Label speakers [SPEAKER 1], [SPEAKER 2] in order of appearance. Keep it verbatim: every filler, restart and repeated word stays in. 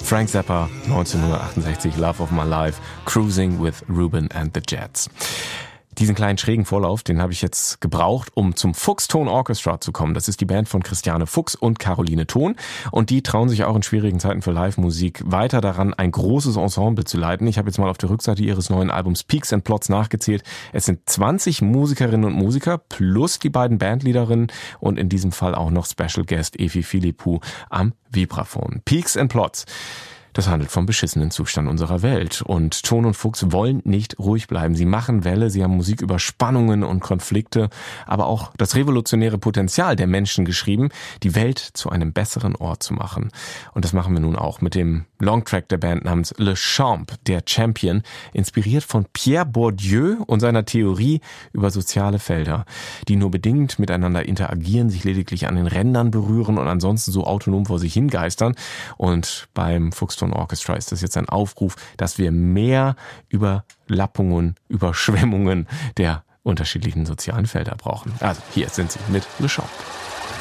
[SPEAKER 1] Frank Zappa, neunzehnhundertachtundsechzig, Love of My Life, Cruising with Ruben and the Jets. Diesen kleinen schrägen Vorlauf, den habe ich jetzt gebraucht, um zum Fuchs-Tone Orchestra zu kommen. Das ist die Band von Christiane Fuchs und Caroline Thon. Und die trauen sich auch in schwierigen Zeiten für Live-Musik weiter daran, ein großes Ensemble zu leiten. Ich habe jetzt mal auf der Rückseite ihres neuen Albums Peaks and Plots nachgezählt. Es sind zwanzig Musikerinnen und Musiker plus die beiden Bandleaderinnen und in diesem Fall auch noch Special Guest Evi Philippou am Vibraphon. Peaks and Plots. Das handelt vom beschissenen Zustand unserer Welt. Und Thon und Fuchs wollen nicht ruhig bleiben. Sie machen Welle, sie haben Musik über Spannungen und Konflikte, aber auch das revolutionäre Potenzial der Menschen geschrieben, die Welt zu einem besseren Ort zu machen. Und das machen wir nun auch mit dem Longtrack der Band namens Le Champ, der Champion, inspiriert von Pierre Bourdieu und seiner Theorie über soziale Felder, die nur bedingt miteinander interagieren, sich lediglich an den Rändern berühren und ansonsten so autonom vor sich hingeistern. Und beim Fuchs-Tone Orchestra ist das jetzt ein Aufruf, dass wir mehr Überlappungen, Überschwemmungen der unterschiedlichen sozialen Felder brauchen. Also hier sind sie mit Le Champ.